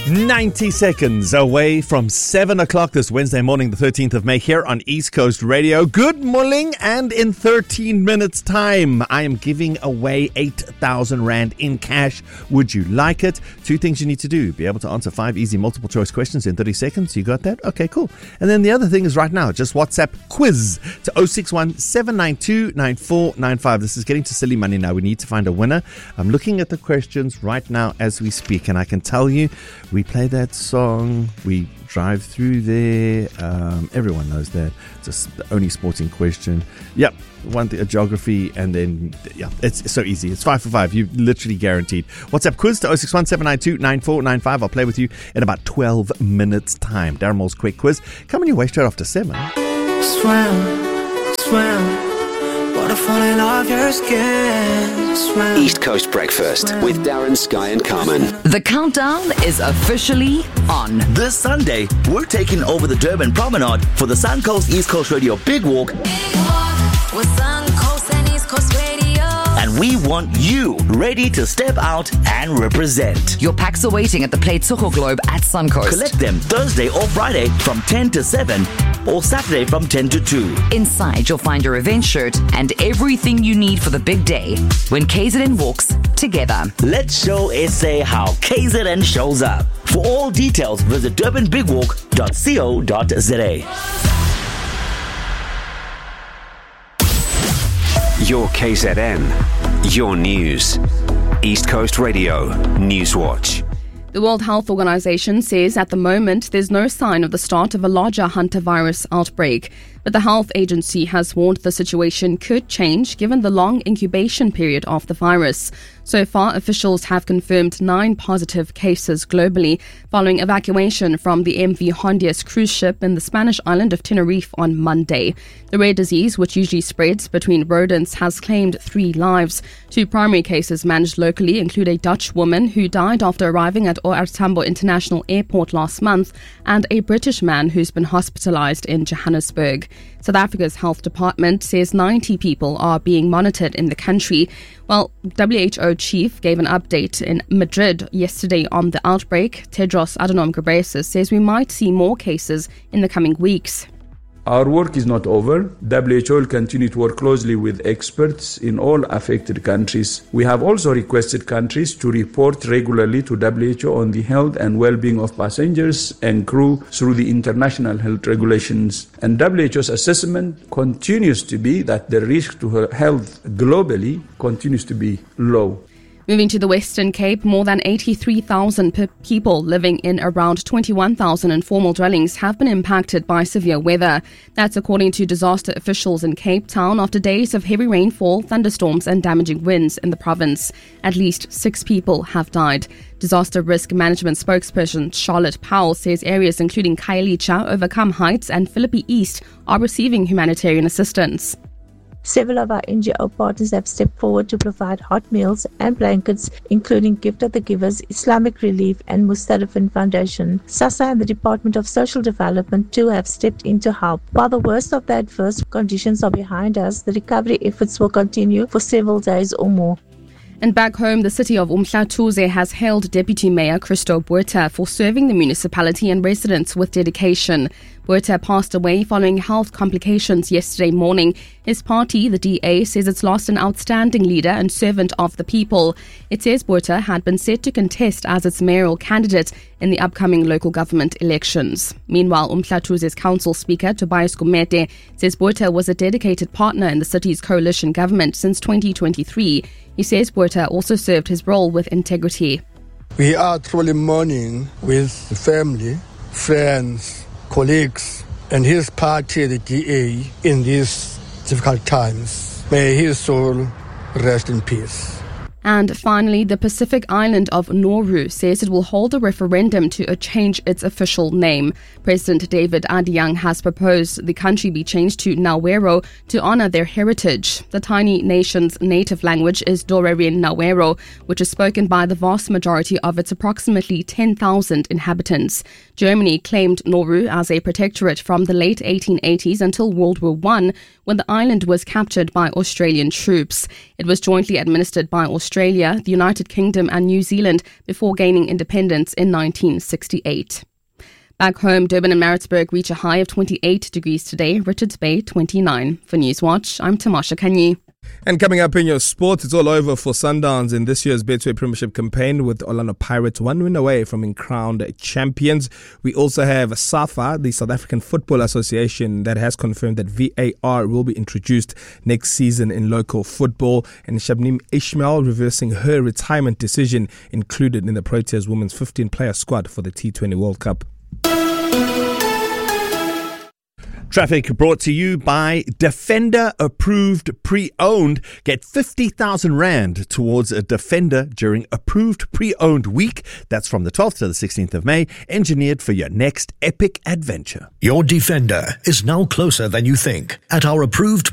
90 seconds away from 7 o'clock this Wednesday morning, the 13th of May, here on East Coast Radio. Good morning, and in 13 minutes' time, I am giving away 8,000 Rand in cash. Would you like it? Two things you need to do. Be able to answer 5 easy multiple choice questions in 30 seconds. You got that? Okay, cool. And then the other thing is right now, just WhatsApp quiz to 061 792 9495. This is getting to silly money now. We need to find a winner. I'm looking at the questions right now as we speak, and I can tell you, we play that song, we drive through there, everyone knows that. Just the only sporting question. Yep, one thing, a geography, and then, yeah, it's so easy. It's 5 for 5, you literally guaranteed. WhatsApp quiz to 061 792 9495. I'll play with you in about 12 minutes' time. Darren Moore's quick quiz coming your way straight after 7. Swim. Waterfalling off your skin. Swim. East Coast Breakfast with Darren, Sky and Carmen. The countdown is officially on. This Sunday, we're taking over the Durban Promenade for the Suncoast East Coast Radio Big Walk. Big Walk with Suncoast and East Coast Radio. And we want you ready to step out and represent. Your packs are waiting at the Pleitsogo Globe at Suncoast. Collect them Thursday or Friday from 10 to 7 or Saturday from 10 to 2. Inside, you'll find your event shirt and everything you need for the big day when KZN walks together. Let's show SA how KZN shows up. For all details, visit durbanbigwalk.co.za. Your KZN, your news. East Coast Radio News Watch. The World Health Organization says at the moment there's no sign of the start of a larger hantavirus outbreak. But the health agency has warned the situation could change given the long incubation period of the virus. So far, officials have confirmed 9 positive cases globally following evacuation from the MV Hondias cruise ship in the Spanish island of Tenerife on Monday. The rare disease, which usually spreads between rodents, has claimed 3 lives. 2 primary cases managed locally include a Dutch woman who died after arriving at OR Tambo International Airport last month and a British man who's been hospitalized in Johannesburg. South Africa's health department says 90 people are being monitored in the country. Well, WHO chief gave an update in Madrid yesterday on the outbreak. Tedros Adhanom Ghebreyesus says we might see more cases in the coming weeks. Our work is not over. WHO will continue to work closely with experts in all affected countries. We have also requested countries to report regularly to WHO on the health and well-being of passengers and crew through the international health regulations. And WHO's assessment continues to be that the risk to her health globally continues to be low. Moving to the Western Cape, more than 83,000 people living in around 21,000 informal dwellings have been impacted by severe weather. That's according to disaster officials in Cape Town after days of heavy rainfall, thunderstorms and damaging winds in the province. At least 6 people have died. Disaster risk management spokesperson Charlotte Powell says areas including Khayelitsha, Overcome Heights and Philippi East are receiving humanitarian assistance. Several of our NGO partners have stepped forward to provide hot meals and blankets, including Gift of the Givers, Islamic Relief and Mustadafin Foundation. SASA and the Department of Social Development too have stepped in to help. While the worst of the adverse conditions are behind us, the recovery efforts will continue for several days or more. And back home, the city of Umhlathuze has hailed Deputy Mayor Christo Botha for serving the municipality and residents with dedication. Botha passed away following health complications yesterday morning. His party, the DA, says it's lost an outstanding leader and servant of the people. It says Botha had been set to contest as its mayoral candidate in the upcoming local government elections. Meanwhile, Umhlathuze's council speaker, Tobias Gumede, says Botha was a dedicated partner in the city's coalition government since 2023. He says Botha also served his role with integrity. We are truly mourning with the family, friends, colleagues, and his party, the DA, in these difficult times. May his soul rest in peace. And finally, the Pacific island of Nauru says it will hold a referendum to change its official name. President David Adjang has proposed the country be changed to Nawero to honor their heritage. The tiny nation's native language is Dorarian Nawero, which is spoken by the vast majority of its approximately 10,000 inhabitants. Germany claimed Nauru as a protectorate from the late 1880s until World War I, when the island was captured by Australian troops. It was jointly administered by Australia Australia, the United Kingdom and New Zealand before gaining independence in 1968. Back home, Durban and Maritzburg reach a high of 28 degrees today, Richards Bay 29. For Newswatch, I'm Tamasha Kanyi. And coming up in your sports, it's all over for Sundowns in this year's Betway Premiership campaign, with Orlando Pirates one win away from being crowned champions. We also have SAFA, the South African Football Association, that has confirmed that VAR will be introduced next season in local football, and Shabnim Ismail reversing her retirement decision, included in the Proteas women's 15-player squad for the T20 World Cup. Traffic brought to you by Defender Approved Pre-Owned. Get 50,000 Rand towards a Defender during Approved Pre-Owned Week. That's from the 12th to the 16th of May. Engineered for your next epic adventure. Your Defender is now closer than you think at our Approved